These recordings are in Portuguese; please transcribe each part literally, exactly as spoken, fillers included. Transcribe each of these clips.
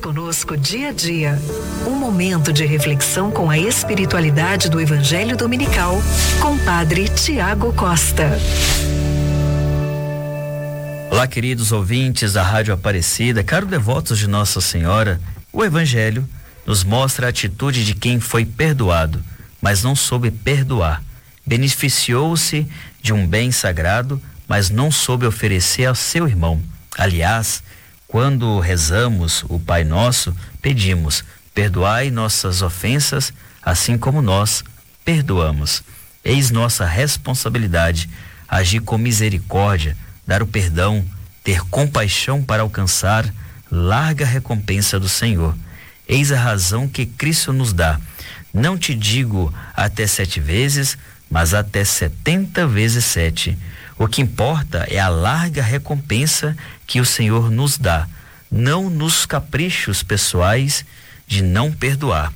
conosco dia a dia. Um momento de reflexão com a espiritualidade do Evangelho Dominical, com Padre Tiago Costa. Olá, queridos ouvintes da Rádio Aparecida, caros devotos de Nossa Senhora. O Evangelho nos mostra a atitude de quem foi perdoado, mas não soube perdoar. Beneficiou-se de um bem sagrado, mas não soube oferecer ao seu irmão. Aliás, quando rezamos o Pai Nosso, pedimos: perdoai nossas ofensas, assim como nós perdoamos. Eis nossa responsabilidade agir com misericórdia, dar o perdão, ter compaixão para alcançar larga recompensa do Senhor. Eis a razão que Cristo nos dá. Não te digo até sete vezes, mas até setenta vezes sete. O que importa é a larga recompensa que o Senhor nos dá, não nos caprichos pessoais de não perdoar.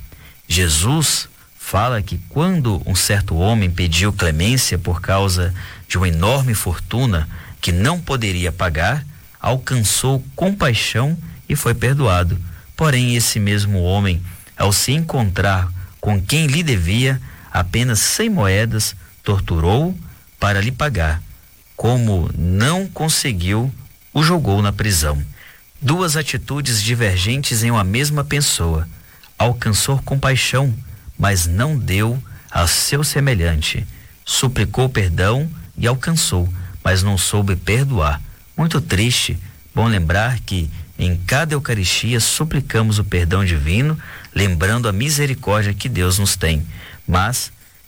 Jesus fala que quando um certo homem pediu clemência por causa de uma enorme fortuna que não poderia pagar, alcançou compaixão e foi perdoado. Porém, esse mesmo homem, ao se encontrar com quem lhe devia apenas cem moedas, torturou para lhe pagar. Como não conseguiu, o jogou na prisão. Duas atitudes divergentes em uma mesma pessoa. Alcançou compaixão, mas não deu ao seu semelhante. Suplicou perdão e alcançou, mas não soube perdoar. Muito triste. Bom lembrar que em cada Eucaristia suplicamos o perdão divino, lembrando a misericórdia que Deus nos tem. Mas,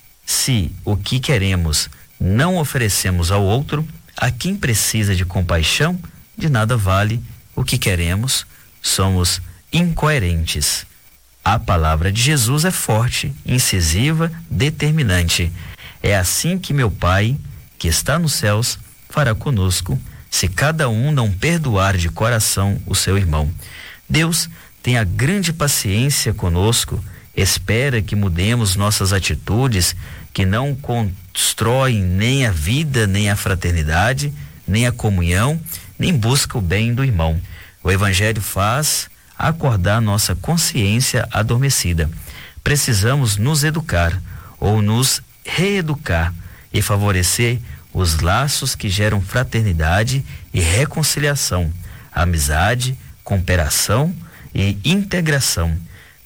se o que queremos não oferecemos ao outro, a quem precisa de compaixão, de nada vale o que queremos, somos incoerentes. A palavra de Jesus é forte, incisiva, determinante. É assim que meu Pai, que está nos céus, fará conosco, se cada um não perdoar de coração o seu irmão. Deus tem a grande paciência conosco, espera que mudemos nossas atitudes, que não constroem nem a vida, nem a fraternidade, nem a comunhão, nem busca o bem do irmão. O Evangelho faz acordar nossa consciência adormecida. Precisamos nos educar ou nos reeducar e favorecer os laços que geram fraternidade e reconciliação, amizade, cooperação e integração,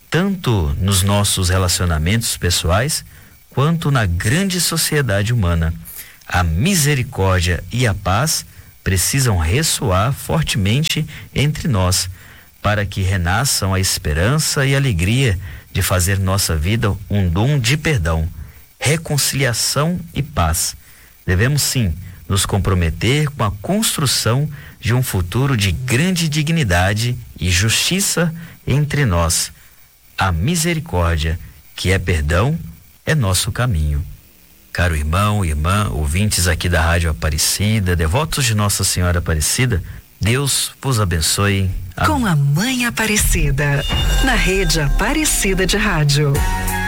tanto nos nossos relacionamentos pessoais quanto na grande sociedade humana. A misericórdia e a paz precisam ressoar fortemente entre nós, para que renasçam a esperança e a alegria de fazer nossa vida um dom de perdão, reconciliação e paz. Devemos sim nos comprometer com a construção de um futuro de grande dignidade e justiça entre nós. A misericórdia, que é perdão, é nosso caminho. Caro irmão, irmã, ouvintes aqui da Rádio Aparecida, devotos de Nossa Senhora Aparecida, Deus vos abençoe. Com a Mãe Aparecida, na Rede Aparecida de Rádio.